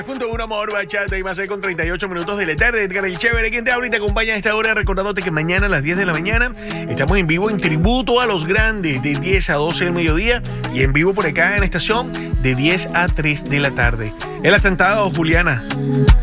1 amor, bachata y más ahí con 38 minutos de la tarde. Edgar el Chévere, quien te habla y te acompaña a esta hora, recordándote que mañana a las 10 de la mañana estamos en vivo en tributo a los grandes de 10 a 12 del mediodía y en vivo por acá en la estación de 10 a 3 de la tarde. El atentado, Juliana.